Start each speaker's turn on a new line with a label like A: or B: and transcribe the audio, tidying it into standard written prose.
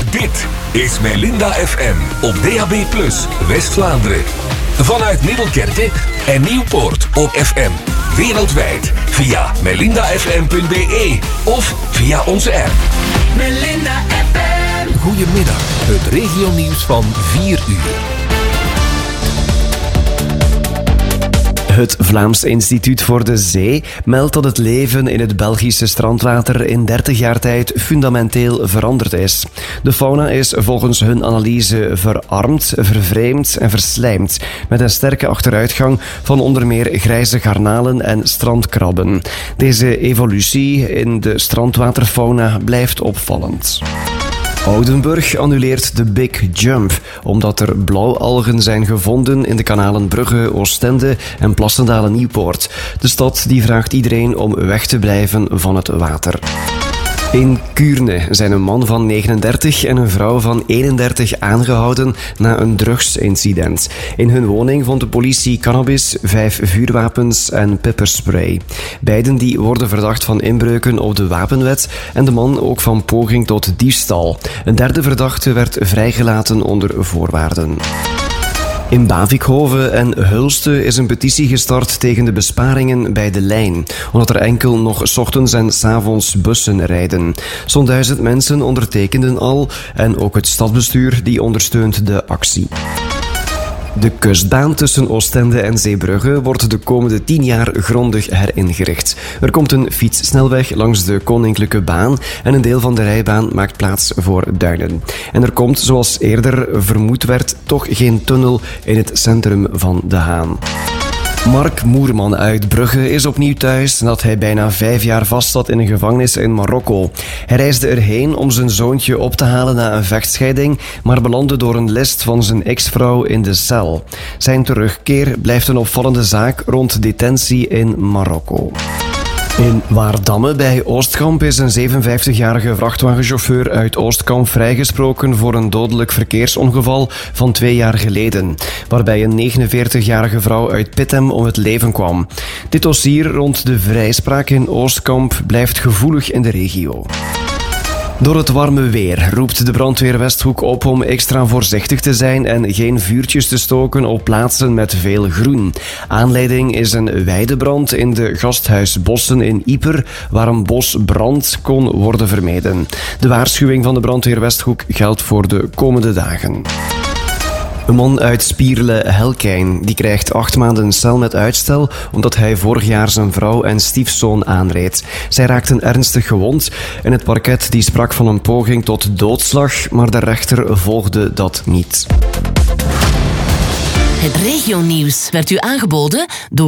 A: Dit is Melinda FM op DAB+, West-Vlaanderen. Vanuit Middelkerke en Nieuwpoort op FM. Wereldwijd via melindafm.be of via onze app.
B: Melinda FM.
A: Goedemiddag, het regionieuws van 4 uur.
C: Het Vlaams Instituut voor de Zee meldt dat het leven in het Belgische strandwater in 30 jaar tijd fundamenteel veranderd is. De fauna is volgens hun analyse verarmd, vervreemd en verslijmd, met een sterke achteruitgang van onder meer grijze garnalen en strandkrabben. Deze evolutie in de strandwaterfauna blijft opvallend. Oudenburg annuleert de Big Jump, omdat er blauwalgen zijn gevonden in de kanalen Brugge, Oostende en Plassendalen-Nieuwpoort. De stad die vraagt iedereen om weg te blijven van het water. In Kuurne zijn een man van 39 en een vrouw van 31 aangehouden na een drugsincident. In hun woning vond de politie cannabis, 5 vuurwapens en pepperspray. Beiden die worden verdacht van inbreuken op de wapenwet en de man ook van poging tot diefstal. Een derde verdachte werd vrijgelaten onder voorwaarden. In Bavikhoven en Hulste is een petitie gestart tegen de besparingen bij de lijn, omdat er enkel nog 's ochtends en 's avonds bussen rijden. Zo'n 1000 mensen ondertekenden al en ook het stadsbestuur die ondersteunt de actie. De kustbaan tussen Oostende en Zeebrugge wordt de komende 10 jaar grondig heringericht. Er komt een fietssnelweg langs de Koninklijke Baan en een deel van de rijbaan maakt plaats voor duinen. En er komt, zoals eerder vermoed werd, toch geen tunnel in het centrum van De Haan. Mark Moerman uit Brugge is opnieuw thuis nadat hij bijna 5 jaar vastzat in een gevangenis in Marokko. Hij reisde erheen om zijn zoontje op te halen na een vechtscheiding, maar belandde door een list van zijn ex-vrouw in de cel. Zijn terugkeer blijft een opvallende zaak rond detentie in Marokko. In Waardamme bij Oostkamp is een 57-jarige vrachtwagenchauffeur uit Oostkamp vrijgesproken voor een dodelijk verkeersongeval van 2 jaar geleden, waarbij een 49-jarige vrouw uit Pittem om het leven kwam. Dit dossier rond de vrijspraak in Oostkamp blijft gevoelig in de regio. Door het warme weer roept de brandweer Westhoek op om extra voorzichtig te zijn en geen vuurtjes te stoken op plaatsen met veel groen. Aanleiding is een weidebrand in de Gasthuisbossen in Ieper, waar een bosbrand kon worden vermeden. De waarschuwing van de brandweer Westhoek geldt voor de komende dagen. Een man uit Spierle-Helkijn die krijgt 8 maanden cel met uitstel omdat hij vorig jaar zijn vrouw en stiefzoon aanreed. Zij raakten ernstig gewond en het parket die sprak van een poging tot doodslag, maar de rechter volgde dat niet.
B: Het regionieuws werd u aangeboden door